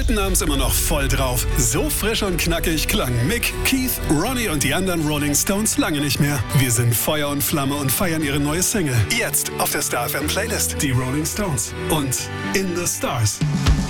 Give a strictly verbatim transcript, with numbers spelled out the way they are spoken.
alten haben's immer noch voll drauf. So frisch und knackig klang Mick, Keith, Ronnie und die anderen Rolling Stones lange nicht mehr. Wir sind Feuer und Flamme und feiern ihre neue Single. Jetzt auf der Star F M Playlist. Die Rolling Stones und In the Stars.